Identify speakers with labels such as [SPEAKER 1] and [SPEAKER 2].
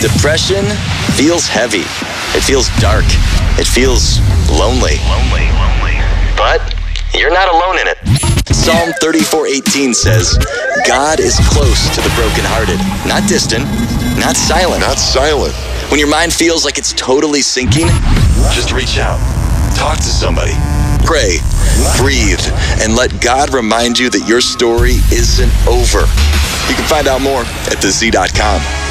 [SPEAKER 1] Depression feels heavy. It feels dark. It feels lonely. But you're not alone in it. Psalm 34:18 says, God is close to the brokenhearted, not distant, not silent. When your mind feels like it's totally sinking, just reach out. Talk to somebody. Pray, breathe, and let God remind you that your story isn't over. You can find out more at thez.com.